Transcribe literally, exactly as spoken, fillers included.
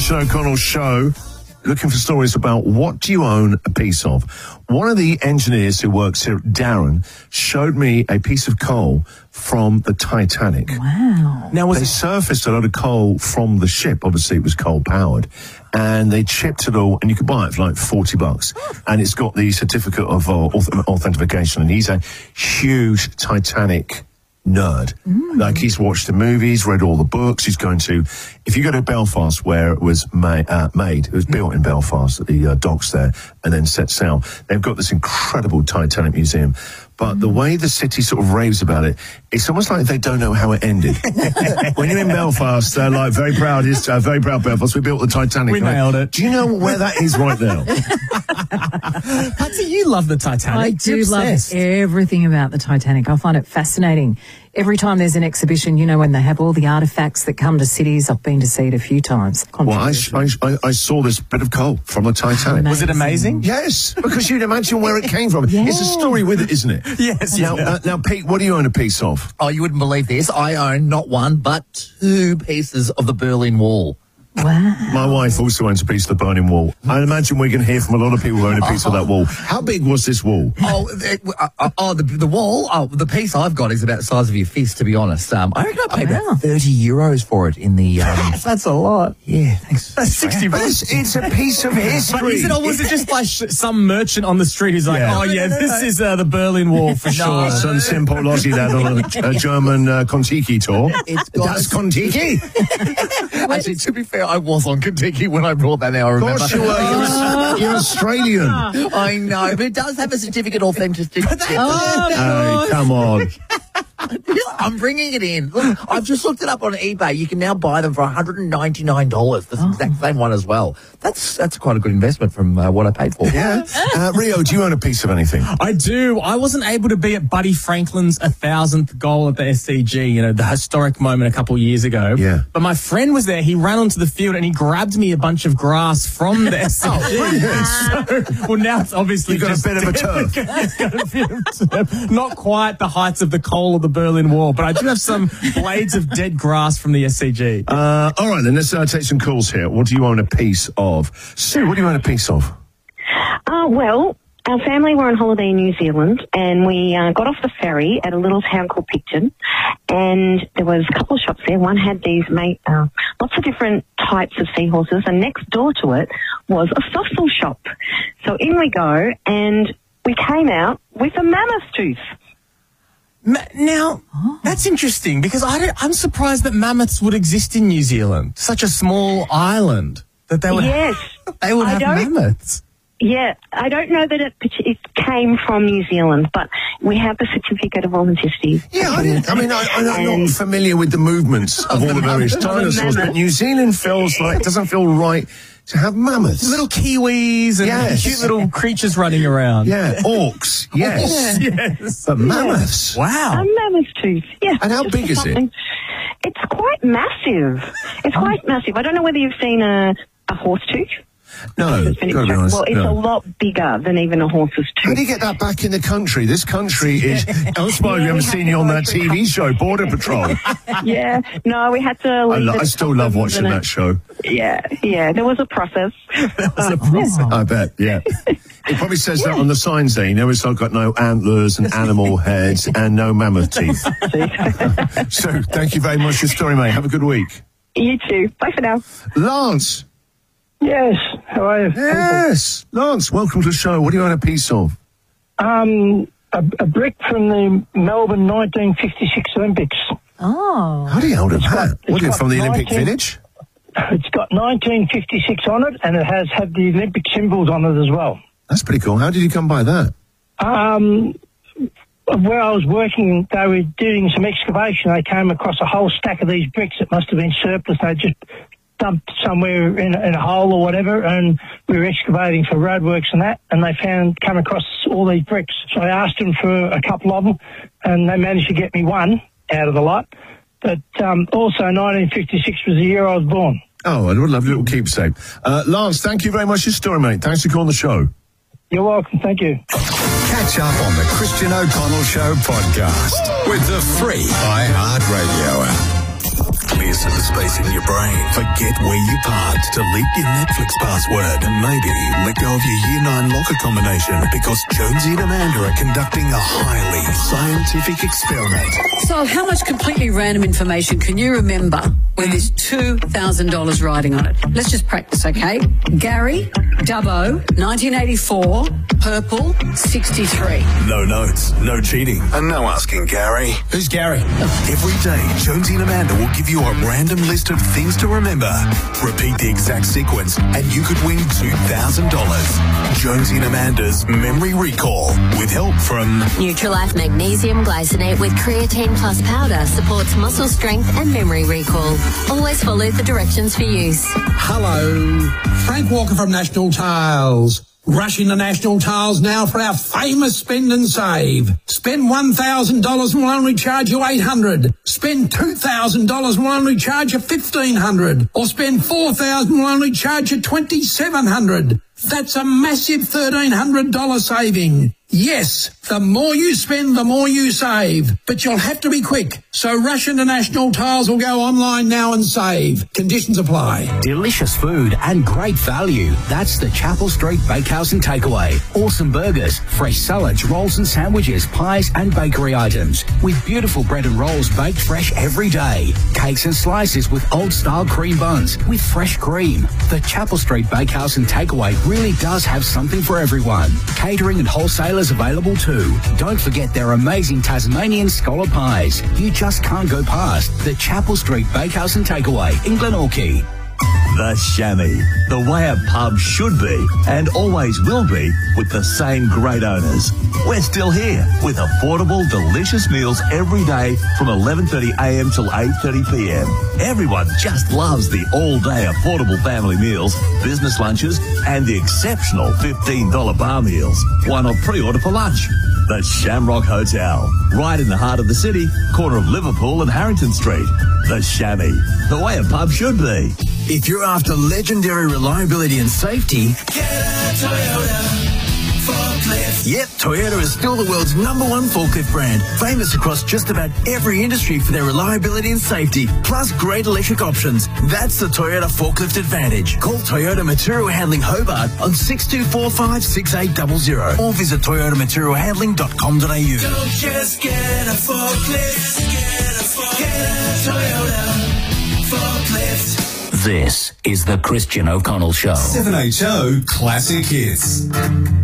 Christian O'Connell Show, looking for stories about what do you own a piece of. One of the engineers who works here, Darren, showed me a piece of coal from the Titanic. Wow. Now, was they it- surfaced a lot of coal from the ship. Obviously, it was coal-powered. And they chipped it all, and you could buy it for like forty bucks. And it's got the certificate of uh, auth- authentication. And he's a huge Titanic nerd. Mm. Like, he's watched the movies, read all the books. He's going to, if you go to Belfast, where it was ma- uh, made, it was built in Belfast at the uh, docks there, and then set sail. They've got this incredible Titanic museum. But mm. the way the city sort of raves about it, it's almost like they don't know how it ended. When you're in Belfast, they're like, very proud, it's uh, very proud Belfast, we built the Titanic. We nailed it. Do you know where that is right now? Patsy, you love the Titanic. I do love everything about the Titanic. I find it fascinating. Every time there's an exhibition, you know, when they have all the artefacts that come to cities, I've been to see it a few times. Well, I, I, I saw this bit of coal from the Titanic. Was it amazing? Yes, because you'd imagine where it came from. Yeah. It's a story with it, isn't it? Yes. Now, yeah. uh, now, Pete, what do you own a piece of? Oh, you wouldn't believe this. I own not one, but two pieces of the Berlin Wall. Wow. My wife also owns a piece of the Berlin Wall. I imagine we can hear from a lot of people who own a piece of that wall. How big was this wall? Oh, it, uh, oh, the, the wall. Oh, the piece I've got is about the size of your fist. To be honest, um, I reckon I paid Oh, wow. about thirty euros for it in the. Um, That's a lot. yeah, thanks. That's sixty But bucks. it's, it's a piece of history. But is it, or was it just like sh- some merchant on the street who's like, Yeah. oh, yeah, this is uh, the Berlin Wall for sure. Some simple Aussie lad on a, a German uh, Kontiki tour. It's got That's Kontiki. Actually, to be fair, I was on Kentucky when I brought that. Now I Of remember. course you were. You're, you're Australian. I know, but it does have a certificate authenticity. Oh, Hey, come on. I'm bringing it in. Look, I've just looked it up on eBay. You can now buy them for one hundred ninety-nine dollars. The exact same one as well. That's that's quite a good investment from uh, what I paid for. Yeah. Uh, Rio, do you own a piece of anything? I do. I wasn't able to be at Buddy Franklin's a thousandth goal at the S C G, you know, the historic moment a couple of years ago. Yeah. But my friend was there. He ran onto the field and he grabbed me a bunch of grass from the S C G. So, well, now it's obviously You've got just a bit of a turf. It's got a bit of turf. Not quite the heights of the coal of the Berlin Wall, but I do have some blades of dead grass from the S C G. Uh, all right, then, let's uh, take some calls here. What do you own a piece of? Sue, what do you own a piece of? Uh, well, our family were on holiday in New Zealand, and we uh, got off the ferry at a little town called Picton, and there was a couple of shops there. One had these mate, uh, lots of different types of seahorses, and next door to it was a fossil shop. So in we go, and we came out with a mammoth tooth. Ma- now, that's interesting because I don't, I'm surprised that mammoths would exist in New Zealand. Such a small island that they would Yes. they would I have don't- mammoths. Yeah, I don't know that it, it came from New Zealand, but we have the certificate of authenticity. Yeah, I, didn't, I mean, I, I'm not And- familiar with the movements of all the various dinosaurs, but New Zealand feels like, it doesn't feel right to have mammoths. Little kiwis and Yes. cute little creatures running around. Yeah, orcs, yes. Yes. But mammoths. Wow. A mammoth tooth, yeah. And how just big is it? something. It's quite massive. It's quite massive. I don't know whether you've seen a, a horse tooth. No, It's been gotta be extracted. honest. Well, it's no. a lot bigger than even a horse's How tooth. do you get that back in the country? This country is... I'm surprised we Yeah, haven't we seen have you to on go that through T V show, Border Patrol. Yeah, no, we had to I, leave lo- it I still love watching and that it- show. Yeah, yeah, there was a process. I bet, yeah. It probably says that on the signs there. You know, it's like got no antlers and animal heads and no mammoth teeth. So, thank you very much for your story, mate. Have a good week. You too. Bye for now. Lance. Yes, how are you? Yes. Lance, welcome to the show. What do you own a piece of? Um, a, a brick from the Melbourne nineteen fifty-six Olympics. Oh. How do you hold it that? got- What are you, it's from the got Olympic nineteen Village? It's got nineteen fifty-six on it, and it has had the Olympic symbols on it as well. That's pretty cool. How did you come by that? Um, where I was working, they were doing some excavation. They came across a whole stack of these bricks that must have been surplus. They just dumped somewhere in, in a hole or whatever, and we were excavating for roadworks and that, and they found, come across all these bricks. So I asked them for a couple of them, and they managed to get me one out of the lot. But um, also nineteen fifty-six was the year I was born. Oh, I would love a little keepsake. Uh, Lance, thank you very much for your story, mate. Thanks for calling the show. You're welcome. Thank you. Catch up on the Christian O'Connell Show podcast with the free iHeartRadio app. Clear use of the space in your brain. Forget where you parked. Delete your Netflix password and maybe let go of your Year nine locker combination because Jonesy and Amanda are conducting a highly scientific experiment. So how much completely random information can you remember when there's two thousand dollars riding on it? Let's just practice, okay? Gary, Dubbo, nineteen eighty-four, purple, sixty-three. No notes, no cheating, and no asking Gary. Who's Gary? Every day, Jonesy and Amanda will give you a random list of things to remember. Repeat the exact sequence, and you could win two thousand dollars. Jonesy and Amanda's Memory Recall, with help from Nutrilife Magnesium Glycinate with Creatine Plus Powder supports muscle strength and memory recall. Always follow the directions for use. Hello, Frank Walker from National Tiles. Rushing to National Tiles now for our famous spend and save. Spend one thousand dollars and we'll only charge you eight hundred dollars. Spend two thousand dollars and we'll only charge you fifteen hundred dollars. Or spend four thousand dollars and we'll only charge you twenty-seven hundred dollars. That's a massive thirteen hundred dollars saving. Yes, the more you spend, the more you save. But you'll have to be quick. So rush into National Tiles or go online now and save. Conditions apply. Delicious food and great value. That's the Chapel Street Bakehouse and Takeaway. Awesome burgers, fresh salads, rolls and sandwiches, pies and bakery items. With beautiful bread and rolls baked fresh every day. Cakes and slices with old-style cream buns with fresh cream. The Chapel Street Bakehouse and Takeaway really does have something for everyone. Catering and wholesalers available too. Don't forget their amazing Tasmanian scholar pies. You just can't go past the Chapel Street Bakehouse and Takeaway in Glenorchy. The Chamois, the way a pub should be and always will be, with the same great owners. We're still here with affordable, delicious meals every day from eleven thirty a m till eight thirty p m. Everyone just loves the all-day affordable family meals, business lunches and the exceptional fifteen dollar bar meals. Why not pre-order for lunch? The Shamrock Hotel, right in the heart of the city, corner of Liverpool and Harrington Street. The Chamois, the way a pub should be. If you're after legendary reliability and safety, get a Toyota forklift. Yep, Toyota is still the world's number one forklift brand, famous across just about every industry for their reliability and safety, plus great electric options. That's the Toyota Forklift Advantage. Call Toyota Material Handling Hobart on six two four five, six eight zero zero or visit toyota material handling dot com dot a u. Don't just get a forklift, get a forklift, get a Toyota forklift. This is the Christian O'Connell Show. seven H O Classic Hits.